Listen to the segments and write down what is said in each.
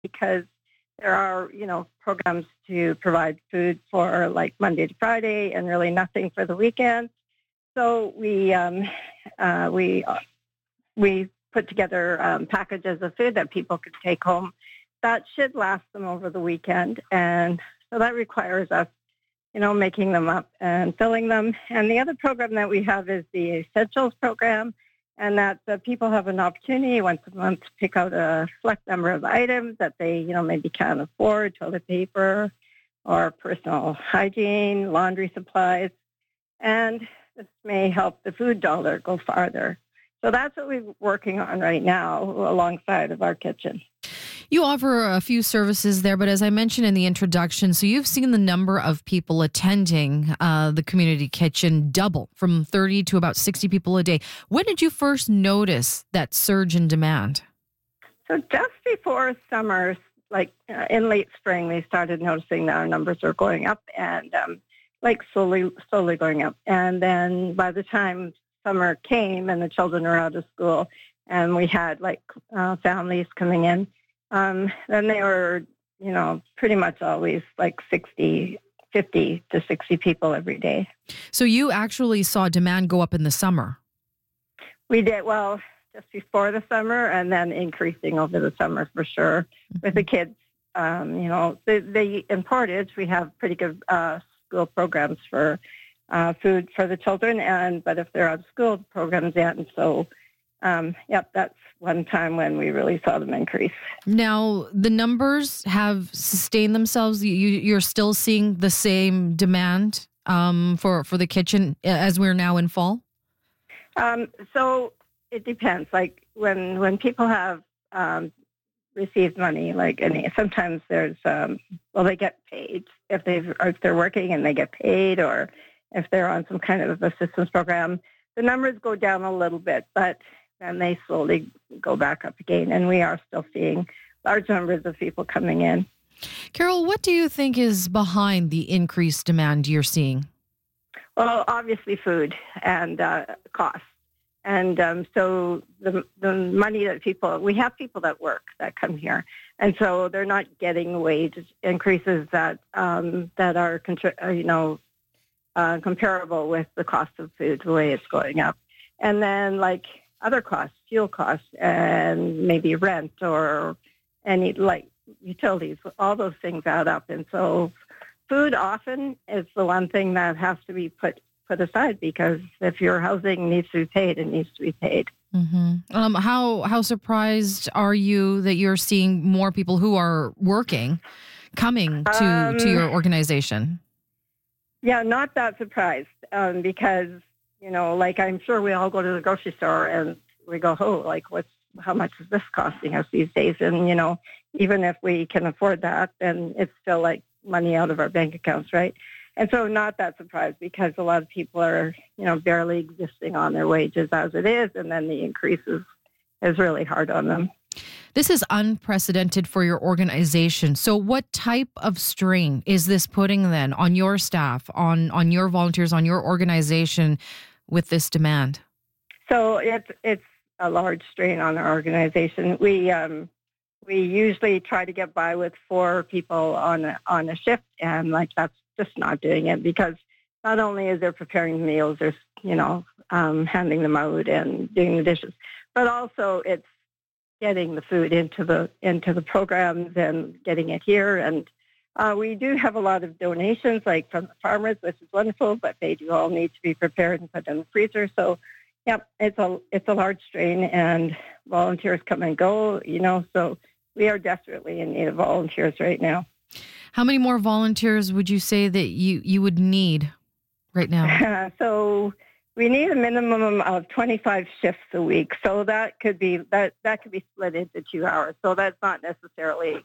because there are, programs to provide food for like Monday to Friday and really nothing for the weekend. So we put together packages of food that people could take home that should last them over the weekend. And so that requires us, making them up and filling them. And the other program that we have is the Essentials program, and that people have an opportunity once a month to pick out a select number of items that they, maybe can't afford, toilet paper or personal hygiene, laundry supplies. And this may help the food dollar go farther. So that's what we're working on right now alongside of our kitchen. You offer a few services there, but as I mentioned in the introduction, so you've seen the number of people attending the community kitchen double from 30 to about 60 people a day. When did you first notice that surge in demand? So just before summer, like in late spring, we started noticing that our numbers are going up and slowly going up. And then by the time summer came and the children were out of school and we had families coming in, then they were, pretty much always like 50 to 60 people every day. So you actually saw demand go up in the summer? We did, just before the summer and then increasing over the summer for sure. Mm-hmm. With the kids, in Portage, we have pretty good school programs for food for the children, but if they're out of school, the programs end. So, that's one time when we really saw them increase. Now, the numbers have sustained themselves. You're still seeing the same demand for the kitchen as we're now in fall? So it depends. Like when people have received money, sometimes there's they get paid if they're working and they get paid, or if they're on some kind of assistance program, the numbers go down a little bit, but then they slowly go back up again. And we are still seeing large numbers of people coming in. Carol, what do you think is behind the increased demand you're seeing? Well, obviously food and cost. And so the money that we have people that work that come here, and so they're not getting wage increases that are comparable with the cost of food, the way it's going up. And then other costs, fuel costs, and maybe rent or any utilities, all those things add up. And so food often is the one thing that has to be put aside, because if your housing needs to be paid, it needs to be paid. Mm-hmm. How surprised are you that you're seeing more people who are working coming to your organization? Yeah, not that surprised because, I'm sure we all go to the grocery store and we go, how much is this costing us these days? And, even if we can afford that, then it's still money out of our bank accounts, right? And so not that surprised, because a lot of people are, barely existing on their wages as it is. And then the increases is really hard on them. This is unprecedented for your organization. So what type of strain is this putting then on your staff, on your volunteers, on your organization with this demand? So it's a large strain on our organization. We usually try to get by with 4 people on a shift, and that's just not doing it, because not only is there preparing meals, there's handing them out and doing the dishes, but also it's getting the food into the programs and getting it here. And we do have a lot of donations, from the farmers, which is wonderful, but they do all need to be prepared and put in the freezer. So, it's a large strain, and volunteers come and go. So we are desperately in need of volunteers right now. How many more volunteers would you say that you would need right now? So we need a minimum of 25 shifts a week. So that could be split into 2 hours. So that's not necessarily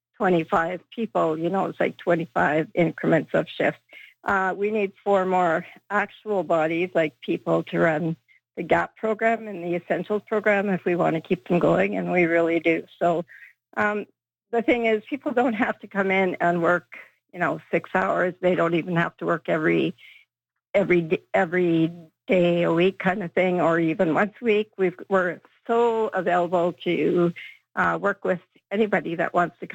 25 people. It's 25 increments of shifts. We need 4 more actual bodies, people to run the GAP program and the Essentials program if we want to keep them going, and we really do. So the thing is, people don't have to come in and work, 6 hours. They don't even have to work every day a week kind of thing, or even once a week. We're so available to work with anybody that wants to